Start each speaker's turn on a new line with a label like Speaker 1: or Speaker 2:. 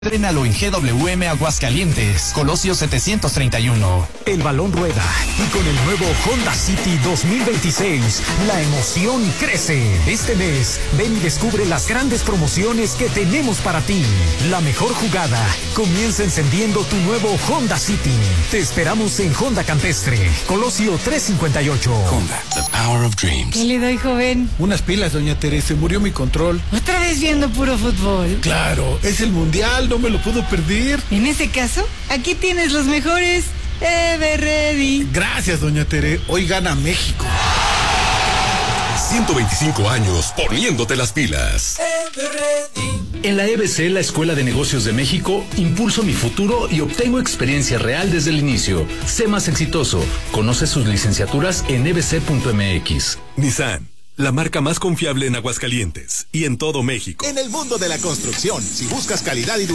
Speaker 1: Entrénalo en GWM Aguascalientes, Colosio 731.
Speaker 2: El balón rueda y con el nuevo Honda City 2026, la emoción crece. Este mes, ven y descubre las grandes promociones que tenemos para ti. La mejor jugada comienza encendiendo tu nuevo Honda City. Te esperamos en Honda Campestre, Colosio 358.
Speaker 3: Honda, the power of dreams.
Speaker 4: ¿Qué le doy, joven?
Speaker 5: Unas pilas, doña Teresa, murió mi control.
Speaker 4: ¿Otra vez viendo puro fútbol?
Speaker 5: Claro, es el mundial, no me lo puedo perder.
Speaker 4: En ese caso, aquí tienes los mejores Everready.
Speaker 5: Gracias, doña Tere. Hoy gana México.
Speaker 3: 125 años poniéndote las pilas.
Speaker 6: En la EBC, la Escuela de Negocios de México, impulso mi futuro y obtengo experiencia real desde el inicio. Sé más exitoso. Conoce sus licenciaturas en ebc.mx.
Speaker 7: Nissan, la marca más confiable en Aguascalientes y en todo México.
Speaker 8: En el mundo de la construcción, si buscas calidad y